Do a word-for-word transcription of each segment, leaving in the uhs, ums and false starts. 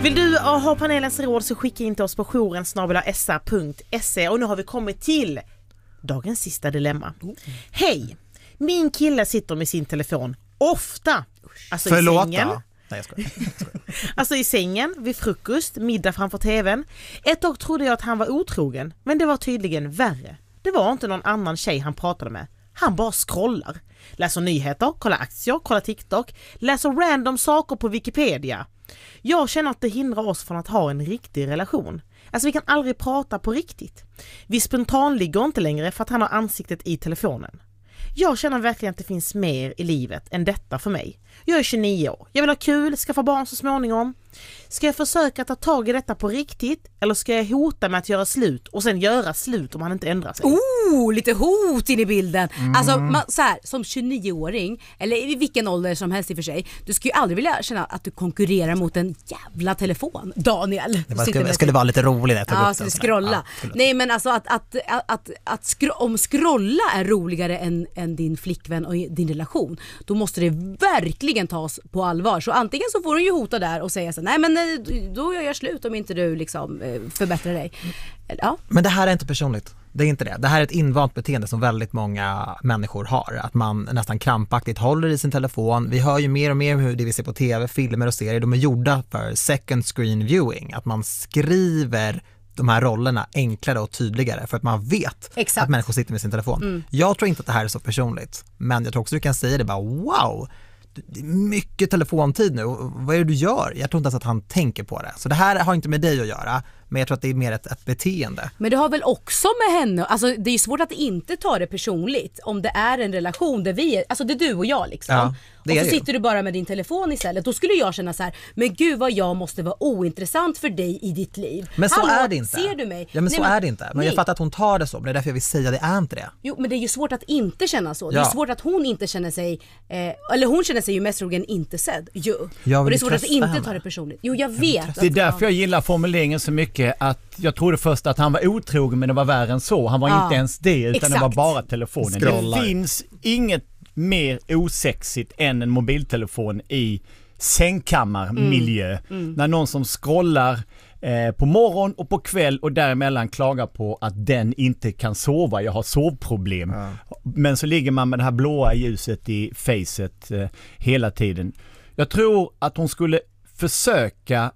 Vill du ha panelens råd så skicka in till oss på jouren snabel-a s r punkt se. Och nu har vi kommit till dagens sista dilemma. Hej, min kille sitter med sin telefon ofta. Alltså Förlåt, i sängen. Nej, jag skojar. Jag skojar. Alltså i sängen, vid frukost, middag framför tvn. Ett tag trodde jag att han var otrogen, men det var tydligen värre. Det var inte någon annan tjej han pratade med. Han bara scrollar. Läser nyheter, kollar aktier, kollar TikTok, läser random saker på Wikipedia. Jag känner att det hindrar oss från att ha en riktig relation. Alltså vi kan aldrig prata på riktigt. Vi spontan ligger inte längre för att han har ansiktet i telefonen. Jag känner verkligen att det finns mer i livet än detta för mig. Jag är tjugonio år. Jag vill ha kul, skaffa barn så småningom. Ska jag försöka ta tag i detta på riktigt eller ska jag hota med att göra slut och sen göra slut om han inte ändrar sig? Oh, lite hot in i bilden. Mm. Alltså man, så här, som tjugonio-åring eller i vilken ålder som helst i och för sig, du skulle ju aldrig vilja känna att du konkurrerar mot en jävla telefon, Daniel. Det var, skulle, skulle vara lite roligt att ja, skulle scrolla. Ja, nej men alltså att, att, att, att, att skro, om scrolla är roligare än, än din flickvän och din relation, då måste det verkligen tas på allvar. Så antingen så får du ju hota där och säga så nej men då gör jag slut om inte du liksom förbättrar dig. Ja. Men det här är inte personligt. Det är inte det. Det här är ett invant beteende som väldigt många människor har. Att man nästan krampaktigt håller i sin telefon. Vi hör ju mer och mer hur det vi ser på tv, filmer och serier, de är gjorda för second screen viewing. Att man skriver de här rollerna enklare och tydligare för att man vet Exakt. Att människor sitter med sin telefon. Mm. Jag tror inte att det här är så personligt. Men jag tror också att du kan säga det bara, wow, det är mycket telefontid nu. Vad är det du gör? Jag tror inte ens att han tänker på det. Så det här har inte med dig att göra. Men jag tror att det är mer ett, ett beteende. Men det har väl också med henne, alltså det är ju svårt att inte ta det personligt om det är en relation där vi är, alltså det är du och jag liksom. Ja, och så sitter du bara med din telefon istället. Då skulle jag känna så här, men gud vad jag måste vara ointressant för dig i ditt liv. Men så Hallå, är det inte. Ser du mig? Ja men nej, så men, är det inte. Men nej. Jag fattar att hon tar det så. Men det är därför jag vill säga det är inte det. Jo men det är ju svårt att inte känna så. Ja. Det är svårt att hon inte känner sig, eh, eller hon känner sig ju mest troligen inte sedd. Jo. Och det är svårt att inte henne. Ta det personligt. Jo jag vet. Det är därför jag gillar formuleringen så mycket att jag trodde först att han var otrogen men det var värre än så. Han var ja. Inte ens det utan Exakt. Det var bara telefonen. Scrollar. Det finns inget mer osexigt än en mobiltelefon i sängkammarmiljö. Mm. Mm. När någon som scrollar eh, på morgon och på kväll och däremellan klagar på att den inte kan sova. Jag har sovproblem. Ja. Men så ligger man med det här blåa ljuset i facet eh, hela tiden. Jag tror att hon skulle försöka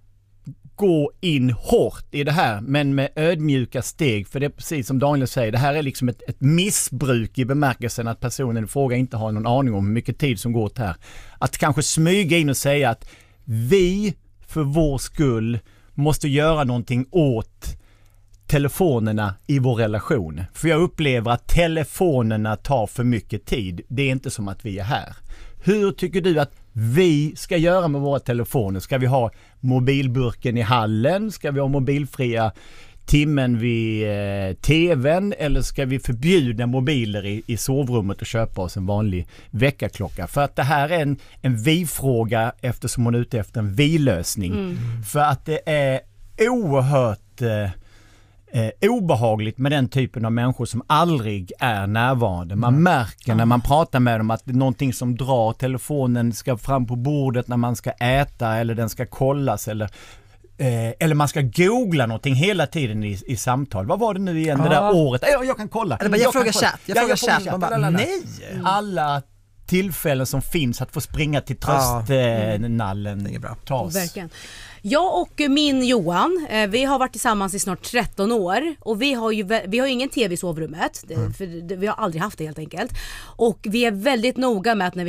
gå in hårt i det här men med ödmjuka steg, för det är precis som Daniel säger, det här är liksom ett, ett missbruk i bemärkelsen att personen i fråga inte har någon aning om hur mycket tid som går åt här. Att kanske smyga in och säga att vi för vår skull måste göra någonting åt telefonerna i vår relation. För jag upplever att telefonerna tar för mycket tid. Det är inte som att vi är här. Hur tycker du att vi ska göra med våra telefoner? Ska vi ha mobilburken i hallen? Ska vi ha mobilfria timmen vid eh, tvn? Eller ska vi förbjuda mobiler i, i sovrummet och köpa oss en vanlig väckarklocka? För att det här är en, en vi-fråga eftersom hon är ute efter en vi-lösning. Mm. För att det är oerhört eh, Eh, obehagligt med den typen av människor som aldrig är närvarande. Man mm. märker när man pratar med dem att det är någonting som drar. Telefonen ska fram på bordet när man ska äta eller den ska kollas eller, eh, eller man ska googla någonting hela tiden i, i samtal. Vad var det nu igen ah. det där året? Jag, jag kan kolla. Eller bara, jag, jag frågar chatt. Jag, jag frågar chatt. Bara, nej! Mm. Alla tillfällen som finns att få springa till tröstnallen. Det är bra. Tas. Verkligen. Jag och min Johan, vi har varit tillsammans i snart tretton år och vi har ju vi har ju ingen tv i sovrummet, mm. för vi har aldrig haft det helt enkelt. Och vi är väldigt noga med att när vi